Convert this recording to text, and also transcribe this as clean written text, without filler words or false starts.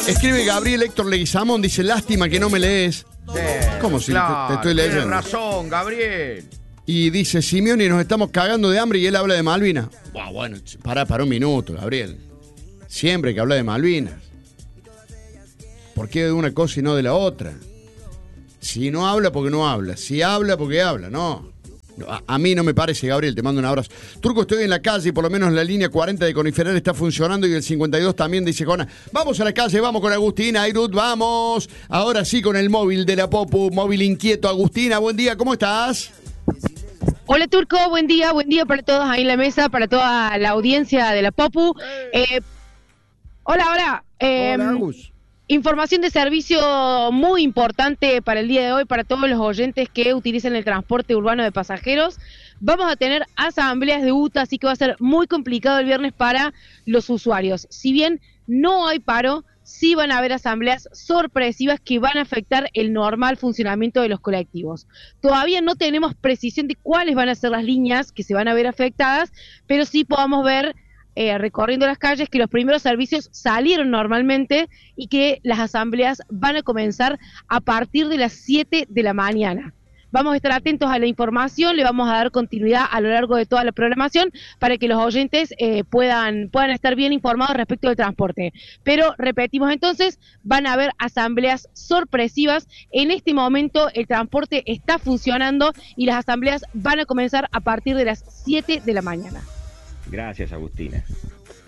Escribe Gabriel Héctor Leguizamón, dice, lástima que no me lees. ¿Cómo si te estoy leyendo? Tienes razón, Gabriel. Y dice, Simeone, nos estamos cagando de hambre y él habla de Malvinas. Bueno, para un minuto, Gabriel. Siempre hay que habla de Malvinas. ¿Por qué de una cosa y no de la otra? Si no habla, porque no habla. Si habla, porque habla. No. A mí no me parece, Gabriel, te mando un abrazo. Turco, estoy en la calle y por lo menos la línea 40 de Coniferal está funcionando y el 52 también, dice Jona. Vamos a la calle, vamos con Agustina, Airut, vamos. Ahora sí con el móvil de la Popu, móvil inquieto. Agustina, buen día, ¿cómo estás? Hola Turco, buen día para todos ahí en la mesa, para toda la audiencia de la Popu. Hola. Hola, Agus. Información de servicio muy importante para el día de hoy, para todos los oyentes que utilizan el transporte urbano de pasajeros. Vamos a tener asambleas de UTA, así que va a ser muy complicado el viernes para los usuarios. Si bien no hay paro, sí van a haber asambleas sorpresivas que van a afectar el normal funcionamiento de los colectivos. Todavía no tenemos precisión de cuáles van a ser las líneas que se van a ver afectadas, pero sí podamos ver recorriendo las calles que los primeros servicios salieron normalmente y que las asambleas van a comenzar a partir de las 7 de la mañana. Vamos a estar atentos a la información, le vamos a dar continuidad a lo largo de toda la programación para que los oyentes puedan estar bien informados respecto del transporte. Pero repetimos entonces, van a haber asambleas sorpresivas. En este momento el transporte está funcionando y las asambleas van a comenzar a partir de las 7 de la mañana. Gracias, Agustina.